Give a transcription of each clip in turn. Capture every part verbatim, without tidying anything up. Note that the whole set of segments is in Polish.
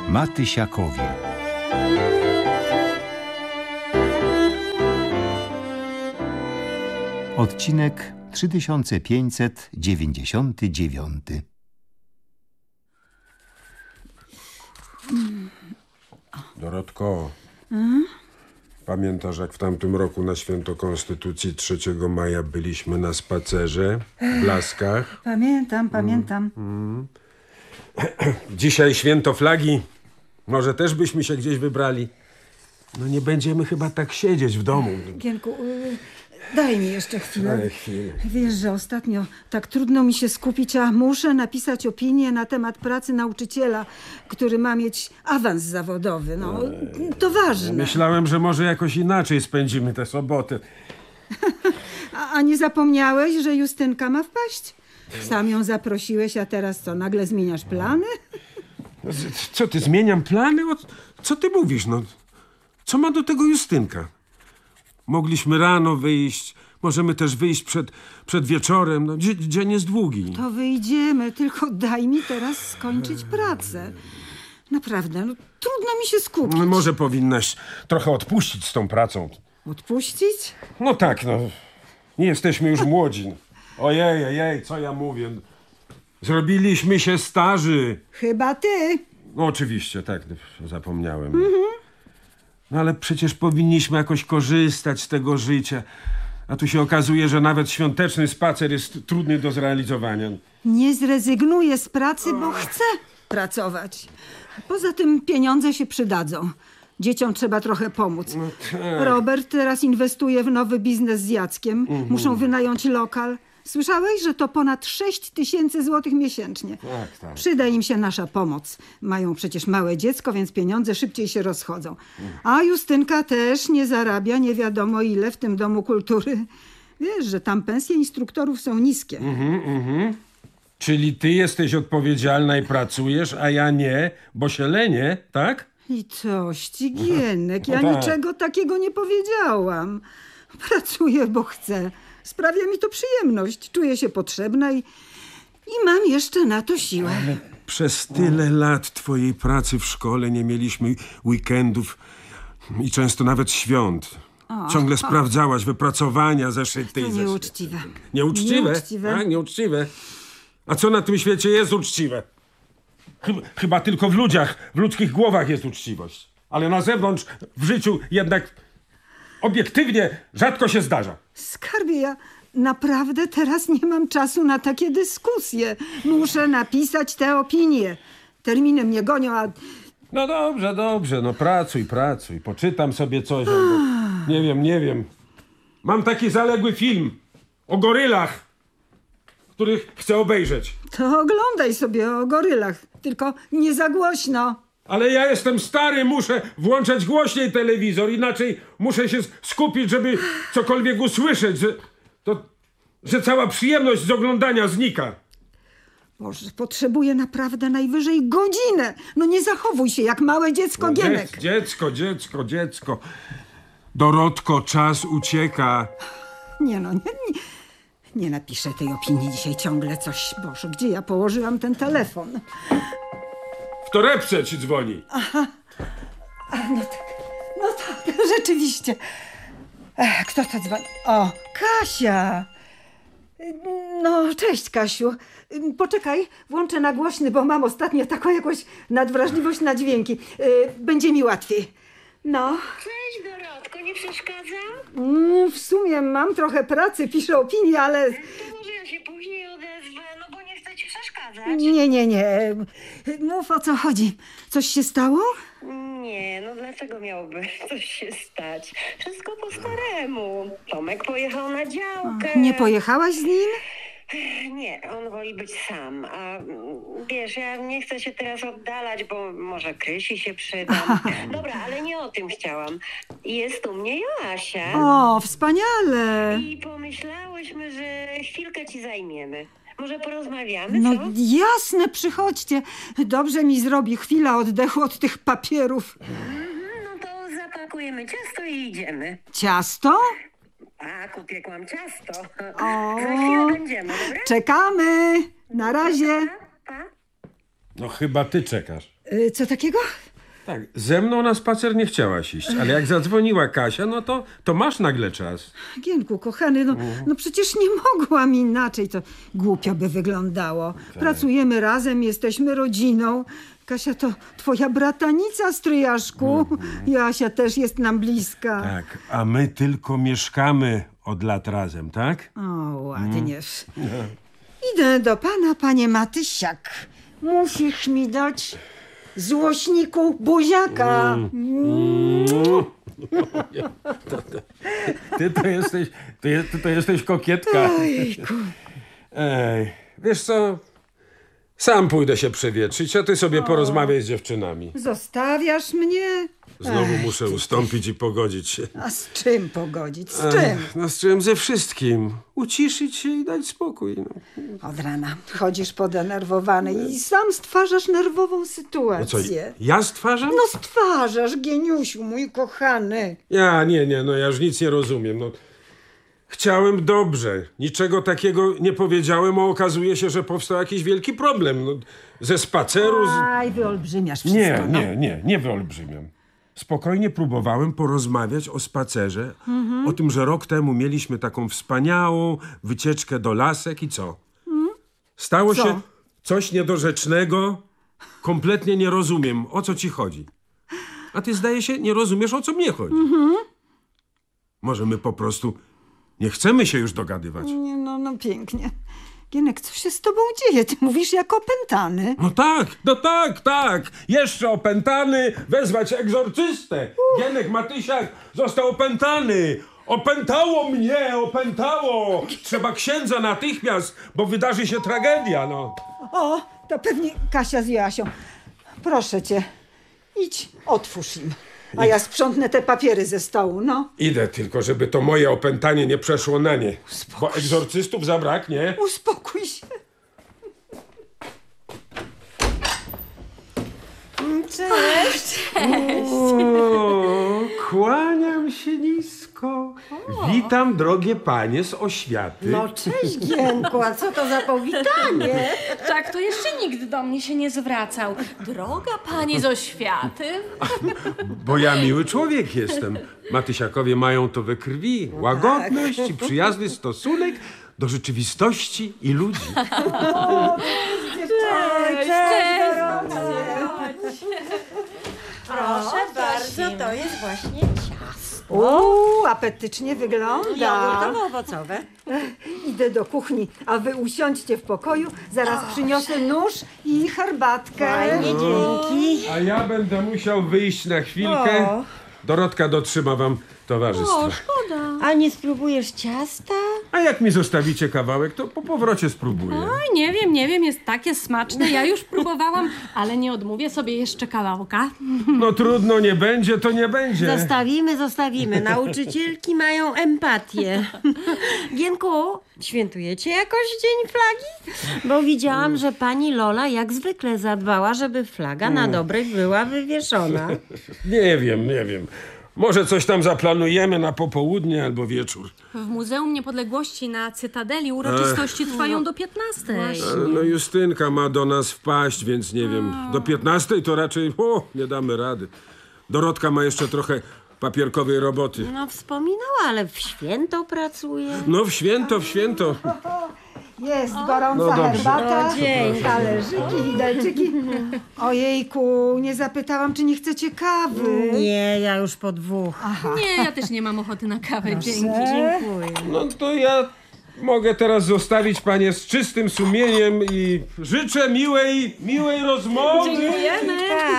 Matysiakowie. Odcinek trzy tysiące pięćset dziewięćdziesiąty dziewiąty. Dorotko, Hmm? pamiętasz, jak w tamtym roku na święto Konstytucji trzeciego maja byliśmy na spacerze w Laskach? Pamiętam, pamiętam. Mm. Dzisiaj święto flagi. Może też byśmy się gdzieś wybrali? No nie będziemy chyba tak siedzieć w domu. Gienku, y, daj mi jeszcze chwilę. Daj chwilę. Wiesz, że ostatnio tak trudno mi się skupić, a muszę napisać opinię na temat pracy nauczyciela, który ma mieć awans zawodowy. No, to ważne. Myślałem, że może jakoś inaczej spędzimy tę sobotę. A, a nie zapomniałeś, że Justynka ma wpaść? Sam ją zaprosiłeś, a teraz co, nagle zmieniasz plany? Co ty, zmieniam plany? O, co ty mówisz? No, co ma do tego Justynka? Mogliśmy rano wyjść, możemy też wyjść przed, przed wieczorem. No, dzie, dzień jest długi. To wyjdziemy, tylko daj mi teraz skończyć pracę. Naprawdę, no, trudno mi się skupić. No, może powinnaś trochę odpuścić z tą pracą. Odpuścić? No tak, no. Nie jesteśmy już młodzi. Ojej, ojej, co ja mówię? Zrobiliśmy się starzy. Chyba ty. No oczywiście, tak, zapomniałem. Mhm. No ale przecież powinniśmy jakoś korzystać z tego życia. A tu się okazuje, że nawet świąteczny spacer jest trudny do zrealizowania. Nie zrezygnuję z pracy, bo chcę pracować. Poza tym pieniądze się przydadzą. Dzieciom trzeba trochę pomóc. No tak. Robert teraz inwestuje w nowy biznes z Jackiem. Mhm. Muszą wynająć lokal. Słyszałeś, że to ponad sześć tysięcy złotych miesięcznie. Tak, tak. Przyda im się nasza pomoc. Mają przecież małe dziecko, więc pieniądze szybciej się rozchodzą. A Justynka też nie zarabia nie wiadomo ile w tym domu kultury. Wiesz, że tam pensje instruktorów są niskie. Mhm, mhm. Czyli ty jesteś odpowiedzialna i pracujesz, a ja nie, bo się lenię, tak? I tości, Gienek, ja No tak. niczego takiego nie powiedziałam. Pracuję, bo chcę. Sprawia mi to przyjemność. Czuję się potrzebna i, i mam jeszcze na to siłę. Ale przez tyle lat twojej pracy w szkole nie mieliśmy weekendów i często nawet świąt. O, Ciągle o. sprawdzałaś wypracowania, zeszyty To i zeszyty. nieuczciwe. Nieuczciwe? Nieuczciwe. Tak, nieuczciwe. A co na tym świecie jest uczciwe? Chyba, chyba tylko w ludziach, w ludzkich głowach jest uczciwość. Ale na zewnątrz, w życiu jednak obiektywnie rzadko się zdarza. Skarbie, ja naprawdę teraz nie mam czasu na takie dyskusje. Muszę napisać te opinie. Terminy mnie gonią, a... No dobrze, dobrze, no pracuj, pracuj. Poczytam sobie coś, albo nie wiem, nie wiem. Mam taki zaległy film o gorylach, których chcę obejrzeć. To oglądaj sobie o gorylach, tylko nie za głośno. Ale ja jestem stary, muszę włączać głośniej telewizor, inaczej muszę się skupić, żeby cokolwiek usłyszeć, że, to, że cała przyjemność z oglądania znika. Boże, potrzebuję naprawdę najwyżej godzinę. No nie zachowuj się jak małe dziecko, No, Gienek. dziec, dziecko, dziecko, dziecko. Dorotko, czas ucieka. Nie no, nie, nie, nie napiszę tej opinii dzisiaj ciągle coś. Boże, gdzie ja położyłam ten telefon? W torebce ci dzwoni. A, no tak, no tak, rzeczywiście. Ech, kto to dzwoni? O, Kasia. No, cześć, Kasiu. Poczekaj, włączę na głośny, bo mam ostatnio taką jakąś nadwrażliwość na dźwięki. Będzie mi łatwiej. No. Cześć, Dorotko, nie przeszkadzam? Mm, w sumie mam trochę pracy, piszę opinię, ale... To może ja się później odezwę, no bo nie chcę ci przeszkadzać. Nie, nie, nie. Mów, o co chodzi. Coś się stało? Nie, no dlaczego miałoby coś się stać? Wszystko po staremu. Tomek pojechał na działkę. Nie pojechałaś z nim? Nie, on woli być sam. A mm, wiesz, ja nie chcę się teraz oddalać, bo może Krysi się przyda. Dobra, ale nie o tym chciałam. Jest u mnie Joasia. O, wspaniale. I pomyślałyśmy, że chwilkę ci zajmiemy. Może porozmawiamy, No co? jasne, przychodźcie. Dobrze mi zrobi chwila oddechu od tych papierów. Mhm, no to zapakujemy ciasto i idziemy. Ciasto? Tak, upiekłam ciasto. O. Za chwilę będziemy, dobra? Czekamy. Na razie. Pa, pa. No chyba ty czekasz. Y, Co takiego? Tak, ze mną na spacer nie chciałaś iść, ale jak zadzwoniła Kasia, no to, to masz nagle czas. Gienku, kochany, no, no przecież nie mogłam inaczej. To głupio by wyglądało. Pracujemy razem, jesteśmy rodziną. Kasia to twoja bratanica, stryjaszku. Jasia też jest nam bliska. Tak, a my tylko mieszkamy od lat razem, tak? O, ładnie. Idę do pana, panie Matysiak. Musisz mi dać, złośniku, buziaka. Ty to jesteś, ty, je- ty to jesteś kokietka. Ojku. Ej, wiesz co? Sam pójdę się przewietrzyć, a ty sobie porozmawiaj z dziewczynami. Zostawiasz mnie? Znowu muszę ustąpić i pogodzić się. A z czym pogodzić? Z czym? Ech, no z czym? Ze wszystkim. Uciszyć się i dać spokój. No. Od rana chodzisz podenerwowany i sam stwarzasz nerwową No co, sytuację. ja stwarzam? No stwarzasz, geniusiu, mój kochany. Ja, nie, nie, no ja już nic nie rozumiem. No, chciałem dobrze. Niczego takiego nie powiedziałem, a okazuje się, że powstał jakiś wielki problem. No, ze spaceru... Z... Aj, wyolbrzymiasz wszystko. Nie, no. nie, nie, nie wyolbrzymiam. Spokojnie próbowałem porozmawiać o spacerze, o tym, że rok temu mieliśmy taką wspaniałą wycieczkę do lasek i co? Stało Co? się coś niedorzecznego. Kompletnie nie rozumiem, o co ci chodzi. A ty, zdaje się, nie rozumiesz, o co mnie chodzi. Może my po prostu nie chcemy się już dogadywać. Nie, no, no pięknie. Gienek, co się z tobą dzieje? Ty mówisz jak opętany. No tak, no tak, tak. Jeszcze opętany, wezwać egzorcystę. Gienek Matysiak został opętany. Opętało mnie, opętało. Trzeba księdza natychmiast, bo wydarzy się tragedia, no. O, to pewnie Kasia z Joasią. Proszę cię, idź, otwórz im. A ja sprzątnę te papiery ze stołu, no. Idę tylko, żeby to moje opętanie nie przeszło na nie. Bo egzorcystów zabraknie. Uspokój się. Cześć. O, kłaniam się nisko. Witam, drogie panie z oświaty. No cześć, Gienku, a co to za powitanie? Tak, to jeszcze nikt do mnie się nie zwracał. Droga pani z oświaty. Bo ja miły człowiek jestem. Matysiakowie mają to we krwi. Łagodność i przyjazny stosunek do rzeczywistości i ludzi. Oj, cześć, Proszę bardzo, to jest właśnie ciasto. Uuu, apetycznie wygląda. Jogurtowo-owocowe. Idę do kuchni, a wy usiądźcie w pokoju. Zaraz przyniosę nóż i herbatkę. Fajnie, dzięki. A ja będę musiał wyjść na chwilkę. O. Dorotka dotrzyma wam towarzystwa. A nie spróbujesz ciasta? A jak mi zostawicie kawałek, to po powrocie spróbuję. Oj, nie wiem, nie wiem, jest takie smaczne. Ja już próbowałam, ale nie odmówię sobie jeszcze kawałka. No trudno, nie będzie, to nie będzie. Zostawimy, zostawimy. Nauczycielki mają empatię. Gienku, świętujecie jakoś Dzień Flagi? Bo widziałam, że pani Lola jak zwykle zadbała, żeby flaga na dobrych była wywieszona. Nie wiem, nie wiem. Może coś tam zaplanujemy na popołudnie albo wieczór. W Muzeum Niepodległości na Cytadeli uroczystości trwają do piętnastej. Ale no Justynka ma do nas wpaść, więc nie wiem. Do piętnastej to raczej o, nie damy rady. Dorotka ma jeszcze trochę papierkowej roboty. No wspominała, ale w święto pracuje. No w święto, w święto. Jest gorąca No dobrze. herbata, No, dzięki. talerzyki, widelczyki. Ojejku, nie zapytałam, czy nie chcecie kawy. Nie, ja już po dwóch. Nie, ja też nie mam ochoty na kawę, dzięki. Dziękuję. No to ja mogę teraz zostawić panie z czystym sumieniem i życzę miłej, miłej rozmowy. Dziękujemy.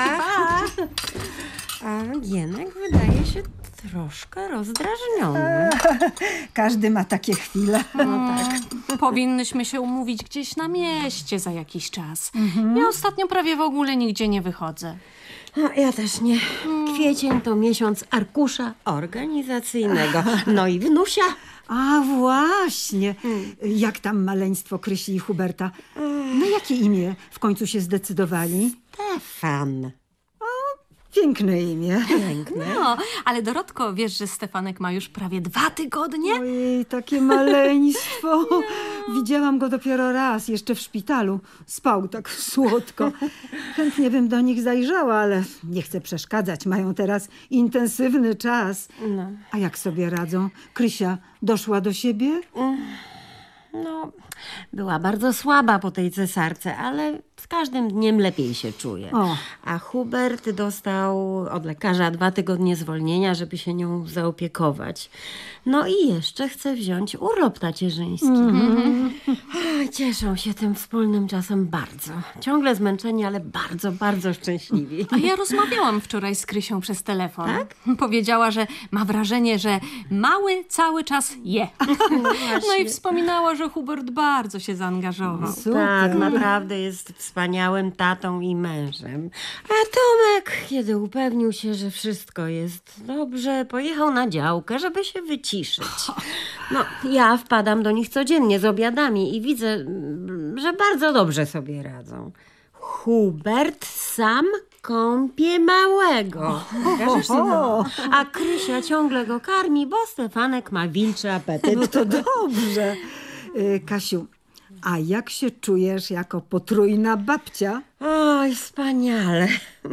A Gienek wydaje się troszkę rozdrażniony. Każdy ma takie chwile. Powinnyśmy się umówić gdzieś na mieście za jakiś czas. Ja ostatnio prawie w ogóle nigdzie nie wychodzę. No, ja też nie. Kwiecień to miesiąc arkusza organizacyjnego. No i wnusia. A właśnie. Jak tam maleństwo Krysi i Huberta? Na jakie imię w końcu się zdecydowali? Stefan. Piękne imię. Piękne. No, ale Dorotko, wiesz, że Stefanek ma już prawie dwa tygodnie? Ojej, takie maleństwo. Widziałam go dopiero raz, jeszcze w szpitalu. Spał tak słodko. Chętnie bym do nich zajrzała, ale nie chcę przeszkadzać. Mają teraz intensywny czas. No. A jak sobie radzą? Krysia doszła do siebie? No, była bardzo słaba po tej cesarce, ale z każdym dniem lepiej się czuje. O. A Hubert dostał od lekarza dwa tygodnie zwolnienia, żeby się nią zaopiekować. No i jeszcze chce wziąć urlop tacierzyński. Mm. Cieszą się tym wspólnym czasem bardzo. Ciągle zmęczeni, ale bardzo, bardzo szczęśliwi. A ja rozmawiałam wczoraj z Krysią przez telefon. Tak? Powiedziała, że ma wrażenie, że mały cały czas je. No i wspominała, że Hubert bardzo się zaangażował. Super. Tak, naprawdę jest wspaniałym tatą i mężem. A Tomek, kiedy upewnił się, że wszystko jest dobrze, pojechał na działkę, żeby się wyciszyć. No, ja wpadam do nich codziennie z obiadami i widzę, że bardzo dobrze sobie radzą. Hubert sam kąpie małego. Każesz, no. A Krysia ciągle go karmi, bo Stefanek ma wilczy apetyt. No to dobrze. Y, Kasiu, a jak się czujesz jako potrójna babcia? Oj, wspaniale.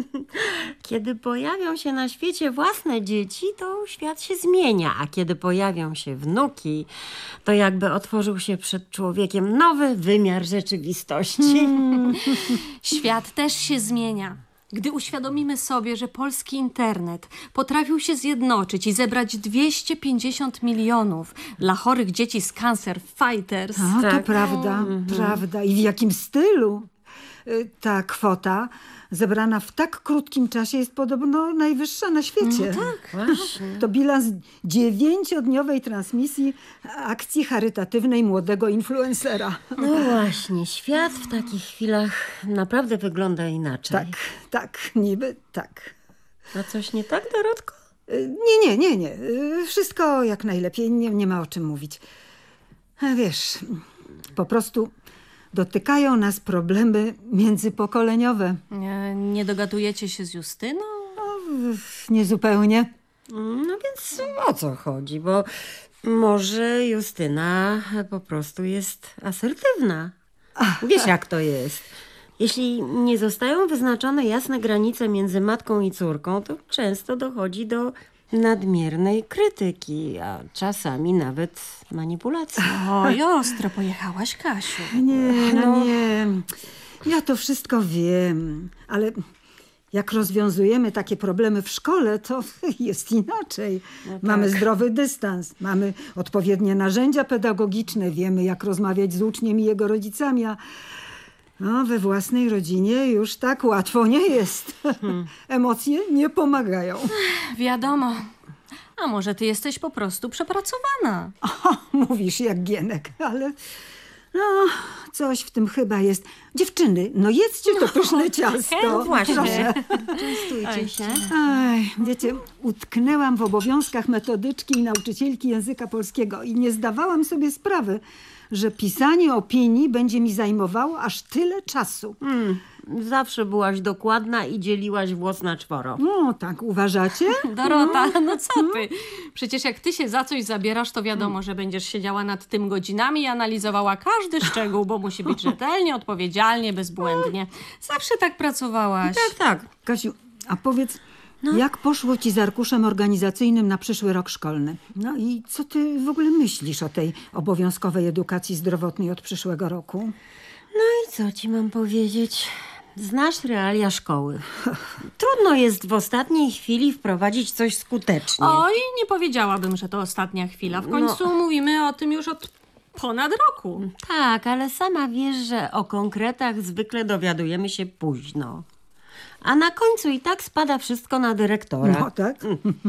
Kiedy pojawią się na świecie własne dzieci, to świat się zmienia, a kiedy pojawią się wnuki, to jakby otworzył się przed człowiekiem nowy wymiar rzeczywistości. Hmm. Świat też się zmienia. Gdy uświadomimy sobie, że polski internet potrafił się zjednoczyć i zebrać dwieście pięćdziesiąt milionów dla chorych dzieci z Cancer Fighters. A, Tak. to prawda, prawda. I w jakim stylu? Y, Ta kwota zebrana w tak krótkim czasie jest podobno najwyższa na świecie. No tak, właśnie. To bilans dziewięciodniowej transmisji akcji charytatywnej młodego influencera. No właśnie, świat w takich chwilach naprawdę wygląda inaczej. Tak, tak, niby tak. A coś nie tak, Dorotko? Y, Nie, nie, nie, nie. Y, Wszystko jak najlepiej, nie, nie ma o czym mówić. A wiesz, po prostu dotykają nas problemy międzypokoleniowe. Nie, nie dogadujecie się z Justyną? Niezupełnie. No więc o co chodzi? Bo może Justyna po prostu jest asertywna. Wiesz, jak to jest. Jeśli nie zostają wyznaczone jasne granice między matką i córką, to często dochodzi do nadmiernej krytyki, a czasami nawet manipulacji. Oj, ostro pojechałaś, Kasiu. Nie, no nie. Ja to wszystko wiem, ale jak rozwiązujemy takie problemy w szkole, to jest inaczej. Mamy zdrowy dystans, mamy odpowiednie narzędzia pedagogiczne, wiemy, jak rozmawiać z uczniem i jego rodzicami, a no, we własnej rodzinie już tak łatwo nie jest. Emocje nie pomagają. Wiadomo. A może ty jesteś po prostu przepracowana? O, mówisz jak Gienek, ale no, coś w tym chyba jest. Dziewczyny, no jedzcie to pyszne ciasto. No właśnie. Proszę. Częstujcie się. Aj, wiecie, utknęłam w obowiązkach metodyczki i nauczycielki języka polskiego i nie zdawałam sobie sprawy, że pisanie opinii będzie mi zajmowało aż tyle czasu. Hmm, zawsze byłaś dokładna i dzieliłaś włos na czworo. No, tak uważacie? Dorota, no co ty? Przecież jak ty się za coś zabierasz, to wiadomo, że będziesz siedziała nad tym godzinami i analizowała każdy szczegół, bo musi być rzetelnie, odpowiedzialnie, bezbłędnie. Zawsze tak pracowałaś. Tak, tak. Kasiu, a powiedz, jak poszło ci z arkuszem organizacyjnym na przyszły rok szkolny? No i co ty w ogóle myślisz o tej obowiązkowej edukacji zdrowotnej od przyszłego roku? No i co ci mam powiedzieć? Znasz realia szkoły. Trudno jest w ostatniej chwili wprowadzić coś skutecznie. Oj, nie powiedziałabym, że to ostatnia chwila. W końcu mówimy o tym już od ponad roku. Tak, ale sama wiesz, że o konkretach zwykle dowiadujemy się późno. A na końcu i tak spada wszystko na dyrektora. No tak.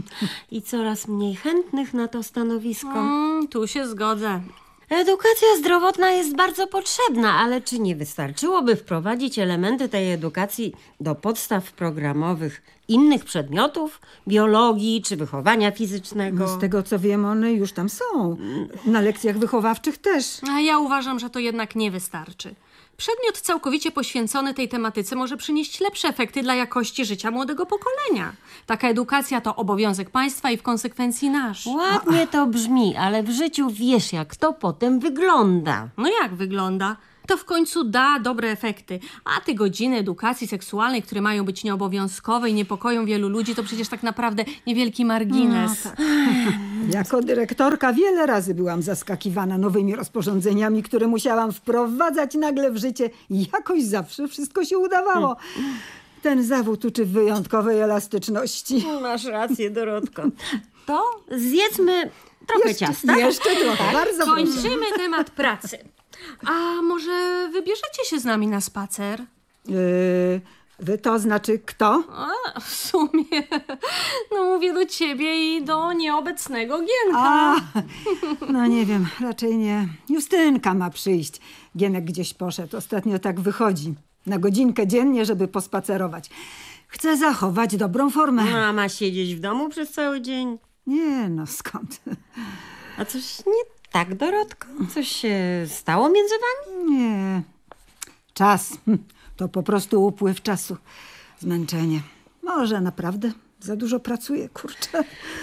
I coraz mniej chętnych na to stanowisko. Mm, tu się zgodzę. Edukacja zdrowotna jest bardzo potrzebna, ale czy nie wystarczyłoby wprowadzić elementy tej edukacji do podstaw programowych innych przedmiotów? Biologii czy wychowania fizycznego? No z tego co wiem, one już tam są. Na lekcjach wychowawczych też. A ja uważam, że to jednak nie wystarczy. Przedmiot całkowicie poświęcony tej tematyce może przynieść lepsze efekty dla jakości życia młodego pokolenia. Taka edukacja to obowiązek państwa i w konsekwencji nasz. Ładnie to brzmi, ale w życiu wiesz, jak to potem wygląda. No jak wygląda? To w końcu da dobre efekty. A te godziny edukacji seksualnej, które mają być nieobowiązkowe i niepokoją wielu ludzi, to przecież tak naprawdę niewielki margines. No, tak. Jako dyrektorka wiele razy byłam zaskakiwana nowymi rozporządzeniami, które musiałam wprowadzać nagle w życie i jakoś zawsze wszystko się udawało. Ten zawód uczy wyjątkowej elastyczności. Masz rację, Dorotko. To zjedzmy trochę Jeszcze, ciasta. jeszcze trochę, bardzo proszę. Kończymy temat pracy. A może wybierzecie się z nami na spacer? Yy, wy to znaczy kto? A, w sumie, no mówię do ciebie i do nieobecnego Gienka. A, no nie wiem, raczej nie. Justynka ma przyjść. Gienek gdzieś poszedł. Ostatnio tak wychodzi. Na godzinkę dziennie, żeby pospacerować. Chce zachować dobrą formę. A ma siedzieć w domu przez cały dzień? Nie no, skąd? A coś nie tak, Dorotko? Coś się stało między wami? Nie. Czas. Hm, To po prostu upływ czasu. Zmęczenie. Może naprawdę za dużo pracuję, kurczę.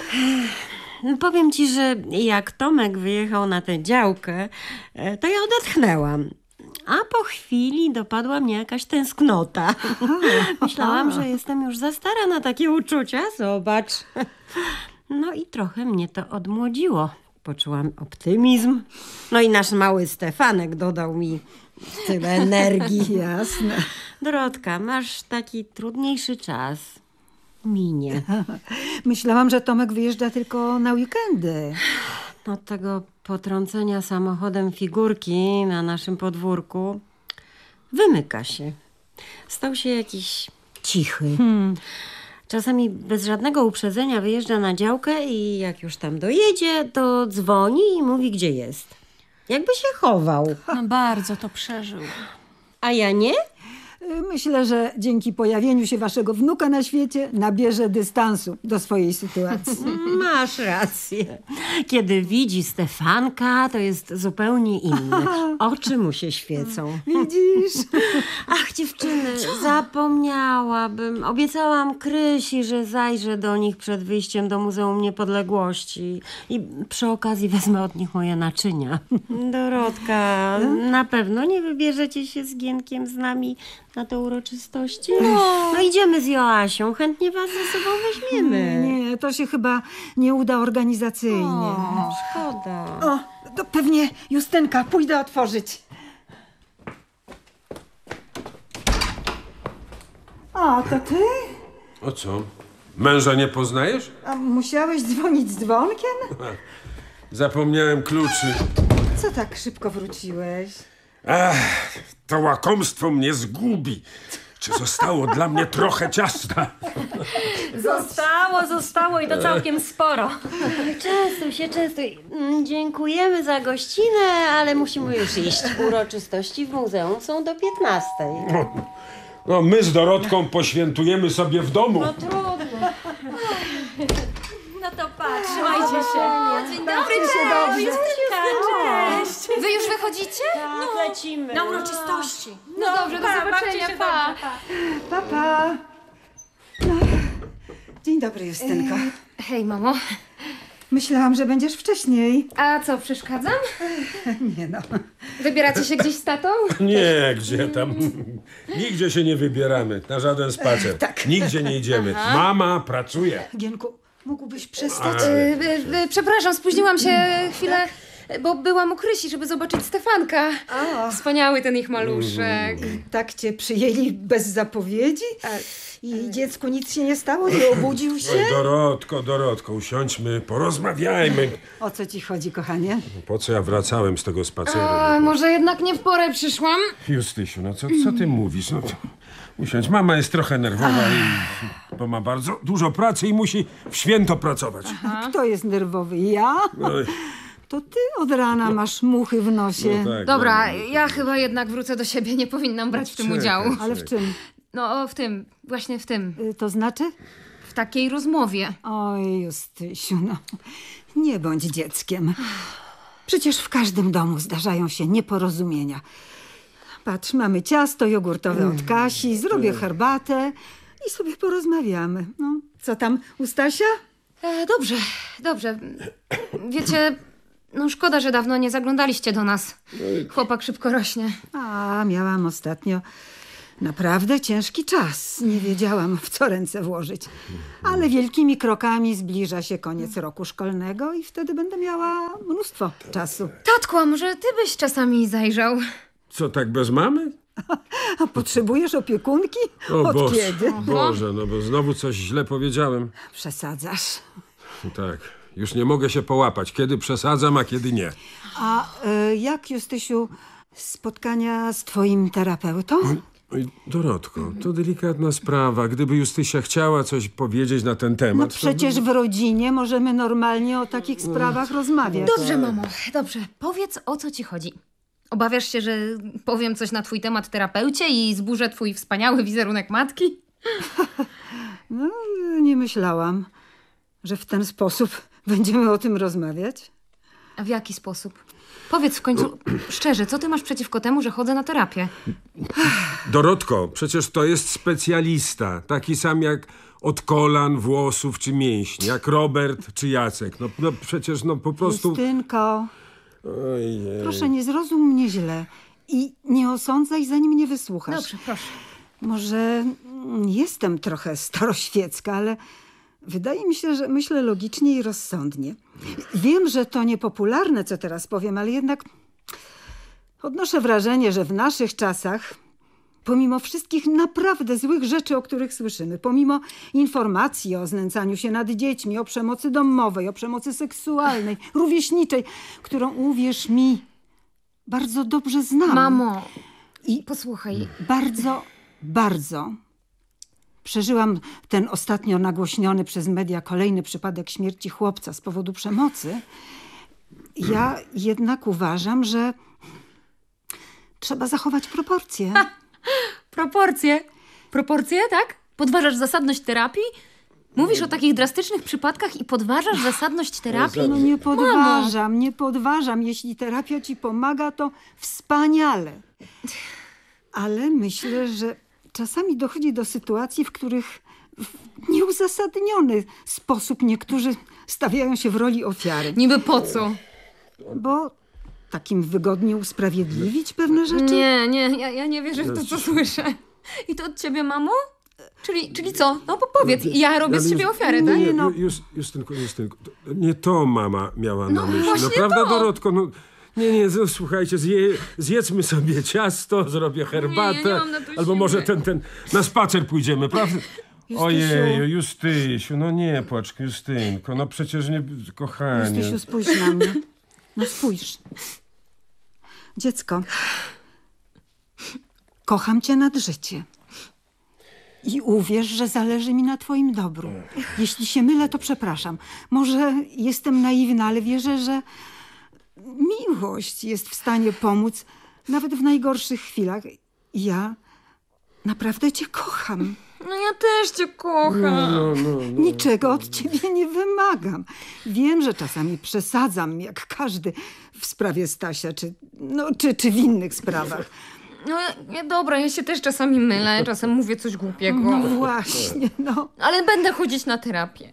Powiem ci, że jak Tomek wyjechał na tę działkę, e, to ja odetchnęłam. A po chwili dopadła mnie jakaś tęsknota. Myślałam, że jestem już za stara na takie uczucia. Zobacz. No i trochę mnie to odmłodziło. Poczułam optymizm. No i nasz mały Stefanek dodał mi tyle energii. Jasne. Dorotka, masz taki trudniejszy czas. Minie. Myślałam, że Tomek wyjeżdża tylko na weekendy. Od tego potrącenia samochodem figurki na naszym podwórku wymyka się. Stał się jakiś cichy. Hmm. Czasami bez żadnego uprzedzenia wyjeżdża na działkę i jak już tam dojedzie, to dzwoni i mówi, gdzie jest. Jakby się chował. No bardzo to przeżył. A ja nie? Myślę, że dzięki pojawieniu się waszego wnuka na świecie nabierze dystansu do swojej sytuacji. Masz rację. Kiedy widzi Stefanka, to jest zupełnie inny. Oczy mu się świecą. Widzisz? Ach, dziewczyny, zapomniałabym. Obiecałam Krysi, że zajrzę do nich przed wyjściem do Muzeum Niepodległości i przy okazji wezmę od nich moje naczynia. Dorotka, na pewno nie wybierzecie się z Gienkiem z nami na te uroczystości? No, no idziemy z Joasią. Chętnie was ze sobą weźmiemy. Nie, to się chyba nie uda organizacyjnie. O, szkoda. O, to pewnie Justynka, pójdę otworzyć. O, to ty? O co? Męża nie poznajesz? A musiałeś dzwonić z dzwonkiem? Zapomniałem kluczy. Co tak szybko wróciłeś? Ach, to łakomstwo mnie zgubi. Czy zostało dla mnie trochę ciasta? Zostało, zostało i to całkiem sporo. Częstuj się, częstuj. Mm, Dziękujemy za gościnę, ale musimy już iść. Uroczystości w muzeum są do piętnastej. No, no my z Dorotką poświętujemy sobie w domu. No trudno. No to patrz, trzymajcie się. Dzień dobry, się dobrze. Justynka, cześć. Wy już wychodzicie? Tak, lecimy. Na uroczystości. No dobrze, do zobaczenia, pa. Pa, pa. No. Dzień dobry, Justynko. Hej, mamo. Myślałam, że będziesz wcześniej. A co, przeszkadzam? Nie no. Wybieracie się gdzieś z tatą? Nie, gdzie tam? Nigdzie się nie wybieramy, na żaden spacer. Tak. Nigdzie nie idziemy. Mama pracuje. Gienku, mógłbyś przestać? Y, y, y, przepraszam, spóźniłam się chwilę, bo byłam u Krysi, żeby zobaczyć Stefanka. O. Wspaniały ten ich maluszek. Tak cię przyjęli bez zapowiedzi? I dziecku nic się nie stało? Nie obudził się? Oj, Dorotko, Dorotko, usiądźmy, porozmawiajmy. O co ci chodzi, kochanie? Po co ja wracałem z tego spaceru? A, może jednak nie w porę przyszłam? Justysiu, no co, co ty mówisz? No to usiądź, mama jest trochę nerwowa, i, bo ma bardzo dużo pracy i musi w święto pracować. Kto jest nerwowy? Ja? Oj, To ty od rana masz muchy w nosie. no tak, Dobra, no, ja chyba jednak wrócę do siebie, nie powinnam brać w tym Czekaj. udziału. Ale w czym? No, w tym, właśnie w tym, Y, To znaczy? w takiej rozmowie. Oj, Justysiu, no. Nie bądź dzieckiem. Przecież w każdym domu zdarzają się nieporozumienia. Patrz, mamy ciasto jogurtowe od Kasi, zrobię herbatę i sobie porozmawiamy. No, co tam u Stasia? E, dobrze, dobrze. Wiecie, no szkoda, że dawno nie zaglądaliście do nas. Chłopak szybko rośnie. A, miałam ostatnio naprawdę ciężki czas. Nie wiedziałam, w co ręce włożyć. Ale wielkimi krokami zbliża się koniec roku szkolnego i wtedy będę miała mnóstwo czasu. Tatku, a może ty byś czasami zajrzał? Co, tak bez mamy? A potrzebujesz opiekunki? O Od Boże, kiedy? Boże, no bo znowu coś źle powiedziałem. Przesadzasz. Tak, już nie mogę się połapać, kiedy przesadzam, a kiedy nie. A y, jak, Justysiu, spotkania z twoim terapeutą? Oj, Dorotko, to delikatna sprawa. Gdyby Justysia chciała coś powiedzieć na ten temat... No przecież w rodzinie możemy normalnie o takich sprawach rozmawiać. Dobrze, mamo, dobrze. Powiedz, o co ci chodzi. Obawiasz się, że powiem coś na twój temat terapeucie i zburzę twój wspaniały wizerunek matki? No, nie myślałam, że w ten sposób będziemy o tym rozmawiać. A w jaki sposób? Powiedz w końcu szczerze, co ty masz przeciwko temu, że chodzę na terapię? Dorotko, przecież to jest specjalista. Taki sam jak od kolan, włosów czy mięśni. Jak Robert czy Jacek. No, no przecież no po prostu... Justynko, Ojej. proszę, nie zrozum mnie źle i nie osądzaj, zanim mnie wysłuchasz. Dobrze, proszę. Może mm, jestem trochę staroświecka, ale wydaje mi się, że myślę logicznie i rozsądnie. Wiem, że to niepopularne, co teraz powiem, ale jednak odnoszę wrażenie, że w naszych czasach, pomimo wszystkich naprawdę złych rzeczy, o których słyszymy, pomimo informacji o znęcaniu się nad dziećmi, o przemocy domowej, o przemocy seksualnej, rówieśniczej, którą, uwierz mi, bardzo dobrze znam. Mamo, I posłuchaj. bardzo, bardzo przeżyłam ten ostatnio nagłośniony przez media kolejny przypadek śmierci chłopca z powodu przemocy. Ja jednak uważam, że trzeba zachować proporcje. Proporcje. Proporcje, tak? Podważasz zasadność terapii? Mówisz o takich drastycznych przypadkach i podważasz zasadność terapii? No nie podważam, nie podważam. Jeśli terapia ci pomaga, to wspaniale. Ale myślę, że czasami dochodzi do sytuacji, w których w nieuzasadniony sposób niektórzy stawiają się w roli ofiary. Niby po co? Bo takim wygodnie usprawiedliwić pewne rzeczy? Nie, nie, ja, ja nie wierzę w to, co słyszę. I to od ciebie, mamo? Czyli, czyli co? No bo powiedz, ja robię z ciebie ofiarę, tak? Nie, no. Just, Justynko, Justynko, to nie to mama miała na No myśli. właśnie No prawda, to. Dorotko? No, nie, nie, no, słuchajcie, zje, zjedzmy sobie ciasto, zrobię herbatę. Nie, nie mam na to albo siły. może ten, ten, na spacer pójdziemy, prawda? Ojej, Justysiu, no nie płacz, Justynko, no przecież nie, kochanie. Justysiu, spójrz na mnie. No spójrz. Dziecko, kocham cię nad życie. I uwierz, że zależy mi na twoim dobru. Jeśli się mylę, to przepraszam. Może jestem naiwna, ale wierzę, że miłość jest w stanie pomóc nawet w najgorszych chwilach. Ja naprawdę cię kocham. No ja też cię kocham. No, no, no. Niczego od ciebie nie wymagam. Wiem, że czasami przesadzam, jak każdy w sprawie Stasia, czy, no, czy, czy w innych sprawach. No ja, dobra, ja się też czasami mylę, czasem mówię coś głupiego. No właśnie, no. Ale będę chodzić na terapię.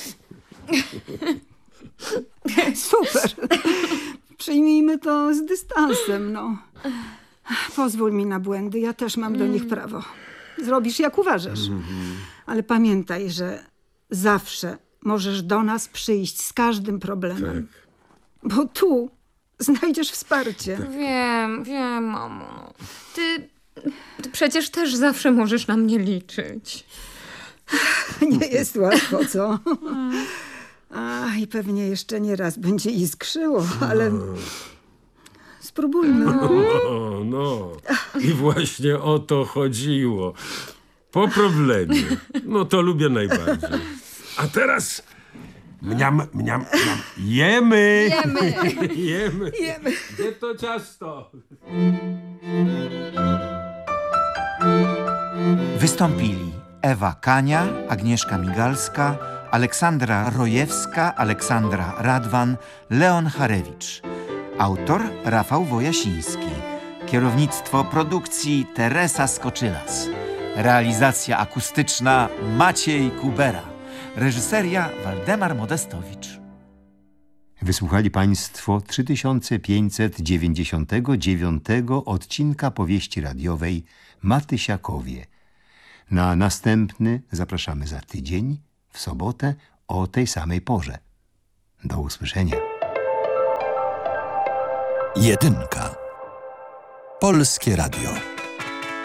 Super. Przyjmijmy to z dystansem, no. Pozwól mi na błędy, ja też mam do nich prawo. Zrobisz jak uważasz. Ale pamiętaj, że zawsze możesz do nas przyjść z każdym problemem. Bo tu znajdziesz wsparcie. Wiem, wiem, mamo. Ty, ty przecież też zawsze możesz na mnie liczyć. Nie jest łatwo, co? A, i pewnie jeszcze nie raz będzie iskrzyło, ale spróbujmy. O, no. I właśnie o to chodziło. Po problemie. No to lubię najbardziej. A teraz mniam, mniam, mniam. Jemy! Jemy. Jemy. Jemy. Gdzie to ciasto? Wystąpili Ewa Kania, Agnieszka Migalska, Aleksandra Rojewska, Aleksandra Radwan, Leon Harewicz. Autor Rafał Wojasiński. Kierownictwo produkcji Teresa Skoczylas. Realizacja akustyczna Maciej Kubera. Reżyseria Waldemar Modestowicz. Wysłuchali Państwo trzy tysiące pięćset dziewięćdziesiątego dziewiątego odcinka powieści radiowej Matysiakowie. Na następny zapraszamy za tydzień, w sobotę o tej samej porze. Do usłyszenia. Jedynka. Polskie Radio.